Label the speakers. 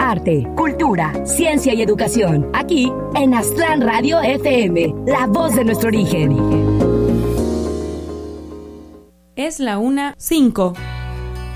Speaker 1: arte, cultura, ciencia y educación. Aquí en Aztlán Radio FM, la voz de nuestro origen.
Speaker 2: Es la 1:05.